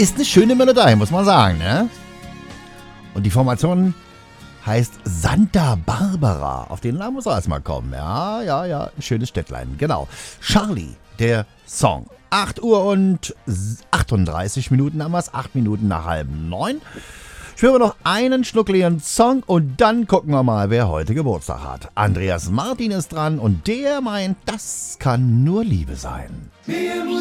Ist eine schöne Melodie, muss man sagen, ne? Und die Formation heißt Santa Barbara. Auf den Namen muss er erstmal kommen. Ja, schönes Städtlein, genau. Charlie, der Song. 8 Uhr und 38 Minuten haben wir es, 8 Minuten nach 8:30. Spielen wir noch einen schnuckligen Song und dann gucken wir mal, wer heute Geburtstag hat. Andreas Martin ist dran und der meint, das kann nur Liebe sein.